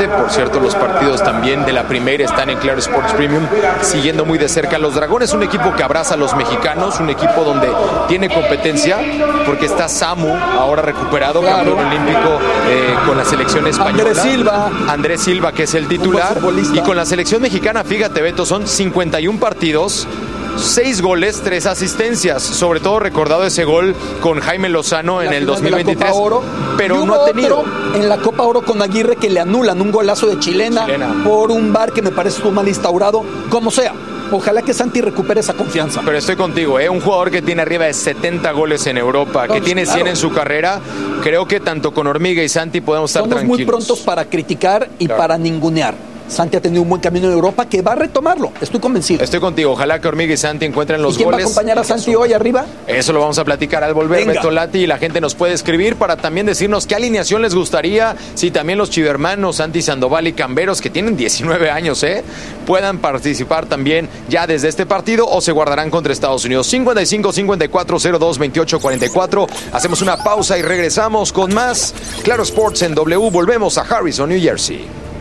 Norte. Por cierto, los partidos también de la primera están en Claro Sports Premium, siguiendo muy de cerca. Los Dragones, un equipo que abraza a los mexicanos, un equipo donde tiene competencia, porque está Samu, ahora recuperado, campeón olímpico con la selección española. Andrés Silva, que es el titular. Y con la selección mexicana, fíjate, Beto, son 51 partidos, 6 goles, 3 asistencias. Sobre todo recordado ese gol con Jaime Lozano en el 2023. Pero no ha tenido. En la Copa Oro con Aguirre, que le anulan un golazo de chilena. Por un VAR que me parece estuvo mal instaurado. Como sea. Ojalá que Santi recupere esa confianza. Pero estoy contigo, un jugador que tiene arriba de 70 goles en Europa, que tiene 100 en su carrera. Creo que tanto con Hormiga y Santi podemos estar tranquilos. Somos muy prontos para criticar y para ningunear. Santi ha tenido un buen camino en Europa que va a retomarlo, estoy convencido. Estoy contigo, ojalá que Hormiga y Santi encuentren los goles. ¿Y quién va a acompañar a Santi hoy arriba? Eso lo vamos a platicar al volver, Beto Lati, y la gente nos puede escribir para también decirnos qué alineación les gustaría, si también los chivermanos, Santi Sandoval y Camberos, que tienen 19 años, puedan participar también ya desde este partido o se guardarán contra Estados Unidos. 55-54-02-28-44. Hacemos una pausa y regresamos con más Claro Sports en W. Volvemos a Harrison, New Jersey.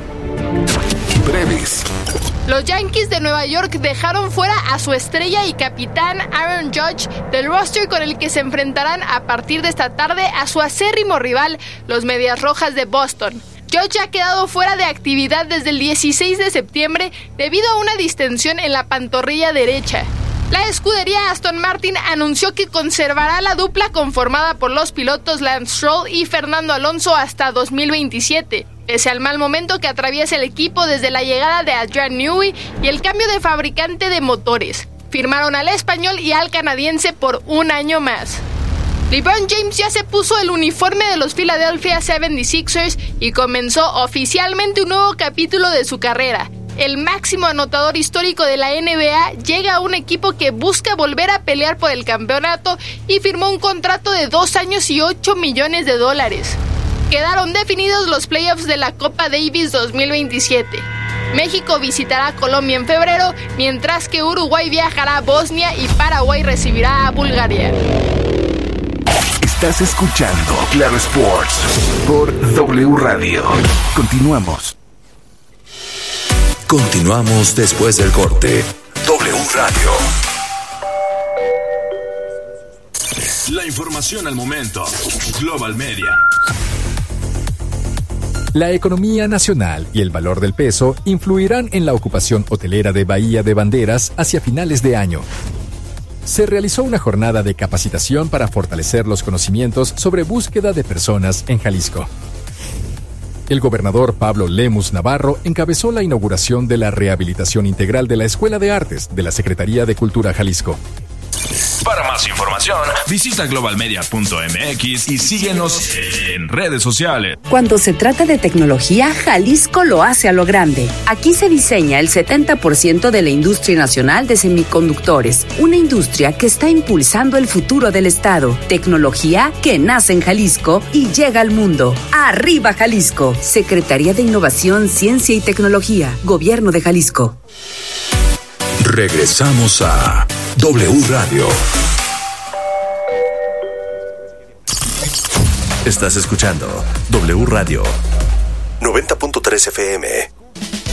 Breves. Los Yankees de Nueva York dejaron fuera a su estrella y capitán Aaron Judge del roster con el que se enfrentarán a partir de esta tarde a su acérrimo rival, los Medias Rojas de Boston. Judge ha quedado fuera de actividad desde el 16 de septiembre debido a una distensión en la pantorrilla derecha. La escudería Aston Martin anunció que conservará la dupla conformada por los pilotos Lance Stroll y Fernando Alonso hasta 2027. Pese al mal momento que atraviesa el equipo desde la llegada de Adrian Newey y el cambio de fabricante de motores. Firmaron al español y al canadiense por un año más. LeBron James ya se puso el uniforme de los Philadelphia 76ers y comenzó oficialmente un nuevo capítulo de su carrera. El máximo anotador histórico de la NBA llega a un equipo que busca volver a pelear por el campeonato y firmó un contrato de 2 años y $8 millones. Quedaron definidos los playoffs de la Copa Davis 2027. México visitará a Colombia en febrero, mientras que Uruguay viajará a Bosnia y Paraguay recibirá a Bulgaria. Estás escuchando Claro Sports por W Radio. Continuamos. Continuamos después del corte. W Radio. La información al momento. Global Media. La economía nacional y el valor del peso influirán en la ocupación hotelera de Bahía de Banderas hacia finales de año. Se realizó una jornada de capacitación para fortalecer los conocimientos sobre búsqueda de personas en Jalisco. El gobernador Pablo Lemus Navarro encabezó la inauguración de la rehabilitación integral de la Escuela de Artes de la Secretaría de Cultura Jalisco. Para más información, visita globalmedia.mx y síguenos en redes sociales. Cuando se trata de tecnología, Jalisco lo hace a lo grande. Aquí se diseña el 70% de la industria nacional de semiconductores, una industria que está impulsando el futuro del estado. Tecnología que nace en Jalisco y llega al mundo. ¡Arriba Jalisco! Secretaría de Innovación, Ciencia y Tecnología, Gobierno de Jalisco. Regresamos a W Radio. Estás escuchando W Radio 90.3 FM.